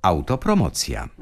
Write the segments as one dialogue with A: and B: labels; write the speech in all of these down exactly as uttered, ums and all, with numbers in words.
A: Autopromocja.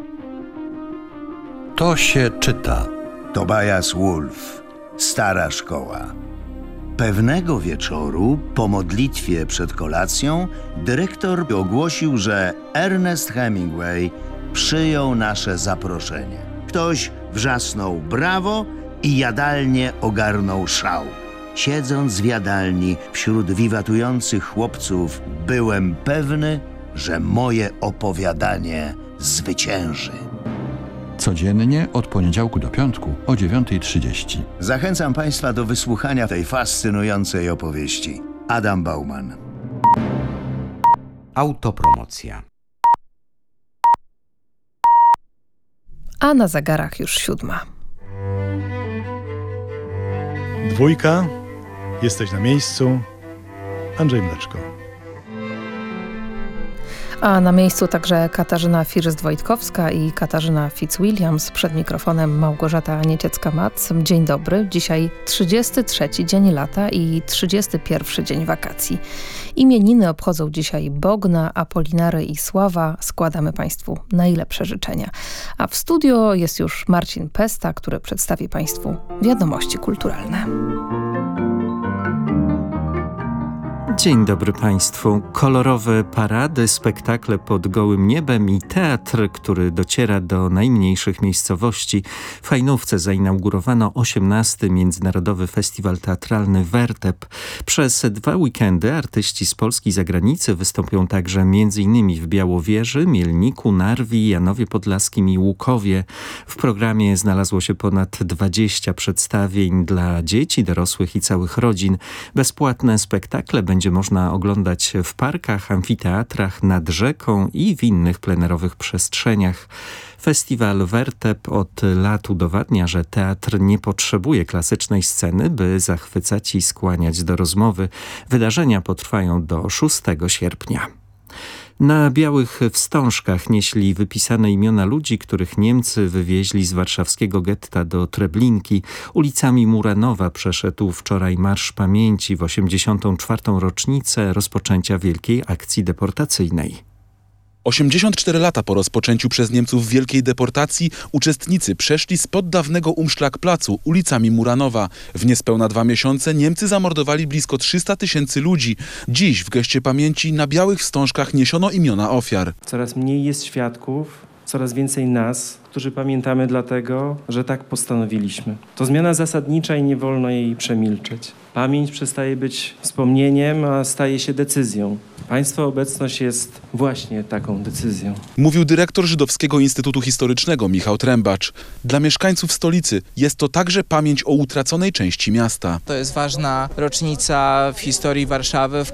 B: To się czyta.
C: Tobias Wolff, Stara Szkoła. Pewnego wieczoru, po modlitwie przed kolacją, dyrektor ogłosił, że Ernest Hemingway przyjął nasze zaproszenie. Ktoś wrzasnął brawo i jadalnie ogarnął szał. Siedząc w jadalni wśród wiwatujących chłopców, byłem pewny, że moje opowiadanie zwycięży.
B: Codziennie od poniedziałku do piątku o dziewiąta trzydzieści.
C: Zachęcam Państwa do wysłuchania tej fascynującej opowieści. Adam Bauman.
A: Autopromocja.
D: A na zegarach już siódma.
E: Dwójka, jesteś na miejscu. Andrzej Mleczko.
D: A na miejscu także Katarzyna First-Wojtkowska i Katarzyna Fitzwilliams. Przed mikrofonem Małgorzata Nieciecka-Mac. Dzień dobry. Dzisiaj trzydziesty trzeci dzień lata i trzydziesty pierwszy dzień wakacji. Imieniny obchodzą dzisiaj Bogna, Apolinary i Sława. Składamy Państwu najlepsze życzenia. A w studio jest już Marcin Pesta, który przedstawi Państwu wiadomości kulturalne.
F: Dzień dobry Państwu. Kolorowe parady, spektakle pod gołym niebem i teatr, który dociera do najmniejszych miejscowości. W Hajnówce zainaugurowano osiemnasty Międzynarodowy Festiwal Teatralny Wertep. Przez dwa weekendy artyści z Polski i zagranicy wystąpią także m.in. w Białowieży, Mielniku, Narwi, Janowie Podlaskim i Łukowie. W programie znalazło się ponad dwadzieścia przedstawień dla dzieci, dorosłych i całych rodzin. Bezpłatne spektakle będzie można oglądać w parkach, amfiteatrach, nad rzeką i w innych plenerowych przestrzeniach. Festiwal Wertep od lat udowadnia, że teatr nie potrzebuje klasycznej sceny, by zachwycać i skłaniać do rozmowy. Wydarzenia potrwają do szóstego sierpnia. Na białych wstążkach nieśli wypisane imiona ludzi, których Niemcy wywieźli z warszawskiego getta do Treblinki. Ulicami Muranowa przeszedł wczoraj Marsz Pamięci w osiemdziesiątą czwartą rocznicę rozpoczęcia wielkiej akcji deportacyjnej.
G: osiemdziesiąt cztery lata po rozpoczęciu przez Niemców wielkiej deportacji uczestnicy przeszli spod dawnego Umschlagplacu ulicami Muranowa. W niespełna dwa miesiące Niemcy zamordowali blisko trzysta tysięcy ludzi. Dziś w geście pamięci na białych wstążkach niesiono imiona ofiar.
H: Coraz mniej jest świadków, coraz więcej nas, którzy pamiętamy dlatego, że tak postanowiliśmy. To zmiana zasadnicza i nie wolno jej przemilczeć. Pamięć przestaje być wspomnieniem, a staje się decyzją. Państwa obecność jest właśnie taką decyzją.
G: Mówił dyrektor Żydowskiego Instytutu Historycznego Michał Trębacz. Dla mieszkańców stolicy jest to także pamięć o utraconej części miasta.
I: To jest ważna rocznica w historii Warszawy.